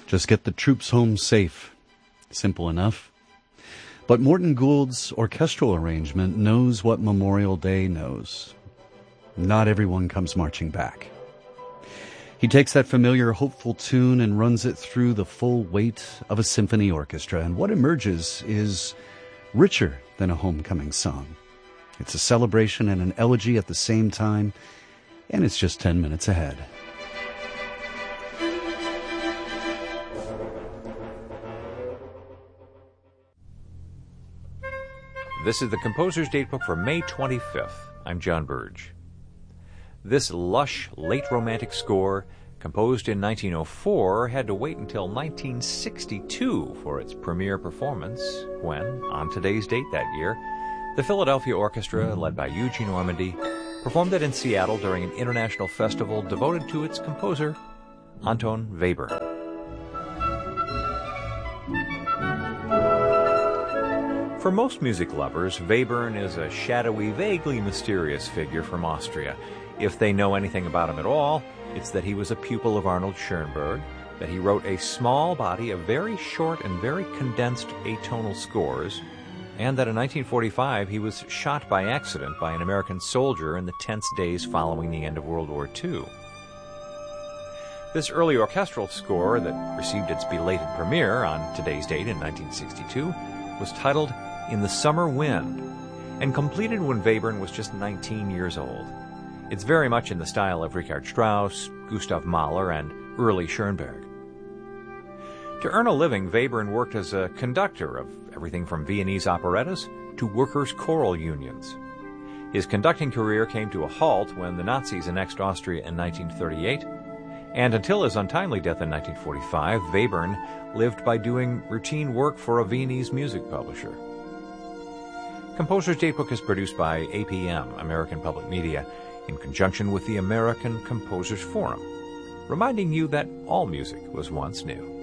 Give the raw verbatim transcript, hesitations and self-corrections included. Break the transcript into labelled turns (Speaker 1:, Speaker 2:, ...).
Speaker 1: Just get the troops home safe. Simple enough. But Morton Gould's orchestral arrangement knows what Memorial Day knows. Not everyone comes marching back. He takes that familiar, hopeful tune and runs it through the full weight of a symphony orchestra, and what emerges is richer than a homecoming song. It's a celebration and an elegy at the same time, and it's just ten minutes ahead.
Speaker 2: This is the Composer's Datebook for May twenty-fifth. I'm John Burge. This lush, late Romantic score, composed in nineteen oh four, had to wait until nineteen sixty-two for its premiere performance, when, on today's date that year, the Philadelphia Orchestra, led by Eugene Ormandy, performed it in Seattle during an international festival devoted to its composer, Anton Webern. For most music lovers, Webern is a shadowy, vaguely mysterious figure from Austria. If they know anything about him at all, it's that he was a pupil of Arnold Schoenberg, that he wrote a small body of very short and very condensed atonal scores, and that in nineteen forty-five he was shot by accident by an American soldier in the tense days following the end of World War Two. This early orchestral score that received its belated premiere on today's date in nineteen sixty-two was titled In the Summer Wind, and completed when Webern was just nineteen years old. It's very much in the style of Richard Strauss, Gustav Mahler, and early Schoenberg. To earn a living, Webern worked as a conductor of everything from Viennese operettas to workers' choral unions. His conducting career came to a halt when the Nazis annexed Austria in nineteen thirty-eight, and until his untimely death in nineteen forty-five, Webern lived by doing routine work for a Viennese music publisher. Composer's Datebook is produced by A P M, American Public Media, in conjunction with the American Composers Forum, reminding you that all music was once new.